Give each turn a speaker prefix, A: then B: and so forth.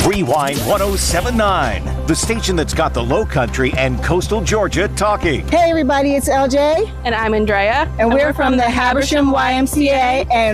A: Rewind 1079, the station that's got the Low Country and coastal Georgia talking.
B: Hey everybody, it's LJ.
C: And I'm Andrea.
B: And we're from the Habersham YMCA, and